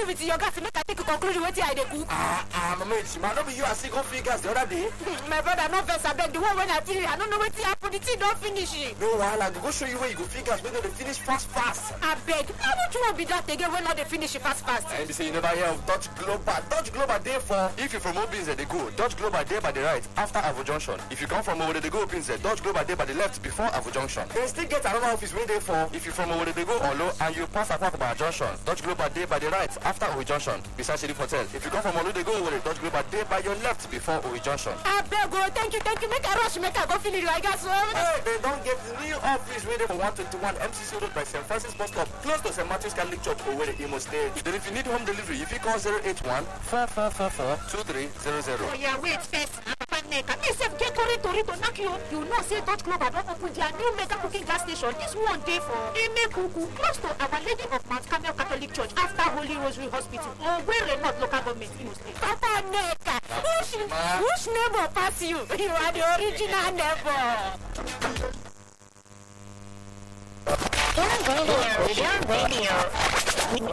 agree with your guys. Make I take a conclusion what I dey cook. Mama, man, don't be you as single figures the other day. My brother, no verse. I beg the one when I finish. I don't know what happened. The thing don't finish it. No, I go show you where you go figures. Make them finish fast. I beg. How would you want be that again when not they finish it fast? And you say you never hear of Dutch Global. Dutch Global day for if you from Obinze they go. Dutch Global day by the right after Avo Junction. If you come from Owode they go Obinze. Dutch Global day by the left before Avo Junction. They still get another office where they for if you from Owode they go Olo and you pass Akwakaba Junction. Dutch Global day by the right after Owi Junction beside Sheriff Hotel. If you come from Olo they go Owode. Dutch Global day by your left before Owi Junction. I beg, thank you. Make a rush, make a go finish like that. Hey, they don't get the new office where they for 121 MCC Road by St. Francis Bus Stop, close to St. Matthew's Catholic Church Owerri, Imo State. Then if you need home delivery, if you call 081-4444-2300. Oh yeah, wait first. Me say get Tori to knock you. You know say Dutch Global don't open their new mega cooking gas station. This one day for Emekuku, close to Our Lady of Mount Carmel Catholic Church after Holy Rosary Hospital. Owerri North Local Government, Imo State. Papa Neka, which neighbor pass you? You are the original neighbor. Your radio.